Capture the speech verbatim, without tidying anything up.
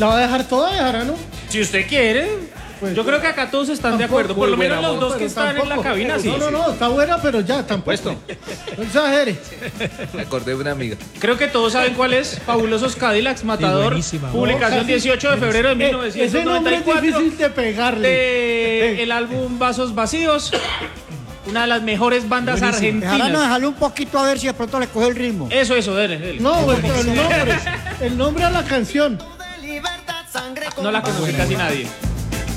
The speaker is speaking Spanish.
¿La va a dejar toda, dejará, no? Si usted quiere. Pues, yo creo que acá todos están de acuerdo. Por lo menos los dos que están en la cabina, sí. No, no, no, está buena, pero ya, tampoco. No exagere. Me acordé de una amiga. Creo que todos saben cuál es. Fabulosos Cadillacs, Matador. Publicación dieciocho de febrero de mil novecientos noventa y cuatro. Ese nombre es difícil de pegarle. De el álbum Vasos Vacíos. Una de las mejores bandas Buenísimo. argentinas. Ahora dejarlo un poquito a ver si de pronto le coge el ritmo. Eso, eso, dele, dele. No, el nombre. El nombre a la canción. No la conoce casi nadie.